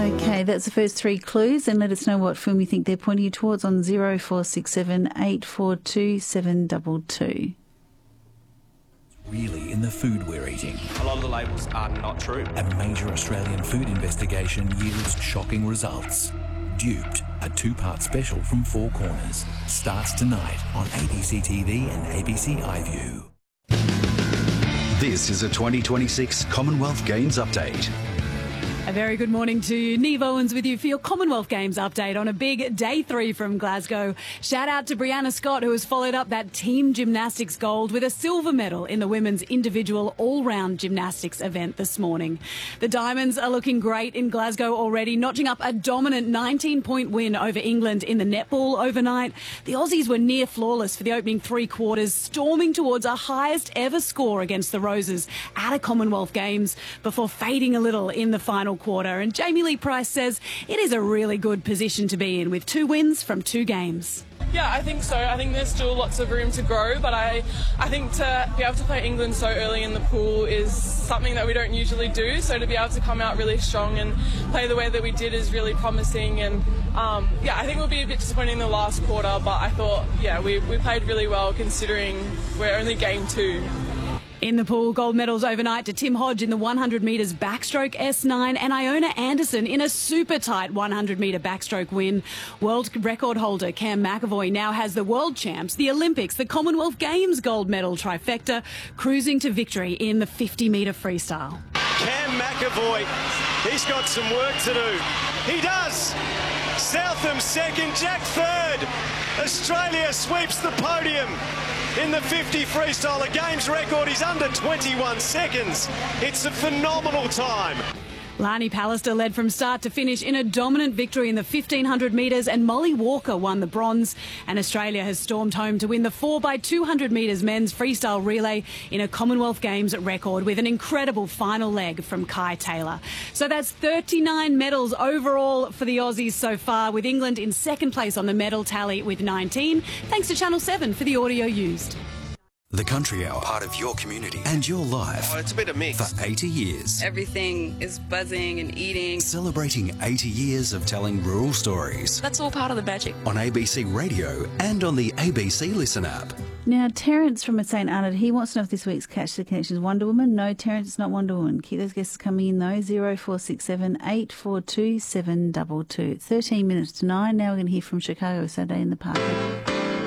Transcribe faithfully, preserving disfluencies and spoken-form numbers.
Okay, that's the first three clues, and let us know what film you think they're pointing you towards on zero four six seven eight four two seven two two. Really in the food we're eating. A lot of the labels are not true. A major Australian food investigation yields shocking results. Duped, a two-part special from Four Corners, starts tonight on A B C T V and A B C iView. This is a twenty twenty-six Commonwealth Games update. A very good morning to you. Neve Owens with you for your Commonwealth Games update on a big day three from Glasgow. Shout out to Brianna Scott, who has followed up that team gymnastics gold with a silver medal in the women's individual all-round gymnastics event this morning. The Diamonds are looking great in Glasgow already, notching up a dominant nineteen-point win over England in the netball overnight. The Aussies were near flawless for the opening three quarters, storming towards a highest ever score against the Roses at a Commonwealth Games before fading a little in the final quarter. And Jamie Lee Price says it is a really good position to be in with two wins from two games. Yeah, I think so. I think there's still lots of room to grow, but I, I think to be able to play England so early in the pool is something that we don't usually do. So to be able to come out really strong and play the way that we did is really promising. And um, yeah, I think we'll be a bit disappointing in the last quarter, but I thought, yeah, we, we played really well considering we're only game two. In the pool, gold medals overnight to Tim Hodge in the one hundred metres backstroke S nine and Iona Anderson in a super tight one hundred metre backstroke win. World record holder Cam McEvoy now has the World Champs, the Olympics, the Commonwealth Games gold medal trifecta, cruising to victory in the fifty metre freestyle. Cam McEvoy, he's got some work to do. He does! Southam second, Jack third. Australia sweeps the podium in the fifty freestyle. A games record is under twenty-one seconds. It's a phenomenal time. Lani Pallister led from start to finish in a dominant victory in the fifteen hundred metres, and Molly Walker won the bronze. And Australia has stormed home to win the four by two hundred metres men's freestyle relay in a Commonwealth Games record with an incredible final leg from Kai Taylor. So that's thirty-nine medals overall for the Aussies so far, with England in second place on the medal tally with nineteen. Thanks to Channel seven for the audio used. The Country Hour, part of your community and your life. Oh, it's a bit of mix. For eighty years. Everything is buzzing and eating. Celebrating eighty years of telling rural stories. That's all part of the magic. On A B C Radio and on the A B C Listen app. Now, Terence from Saint Arnaud, he wants to know if this week's Catch the Connection is Wonder Woman. No, Terence, it's not Wonder Woman. Keep those guesses coming in, though. zero four six seven eight four two seven two two. thirteen minutes to nine. Now we're going to hear from Chicago Saturday in the Park.